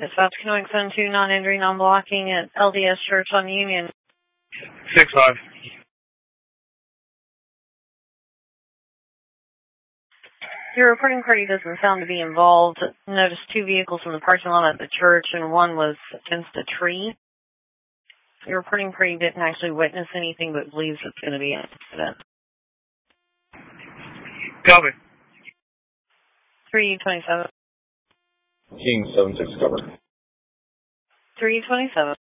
Dispatch Canoeing 729, entry non-blocking at LDS Church on Union. 6-5. Your reporting party doesn't sound to be involved. Noticed 2 vehicles in the parking lot at the church, and one was against a tree. Your reporting party didn't actually witness anything, but believes it's going to be an accident. Copy. 327. King 7-6 cover. 327.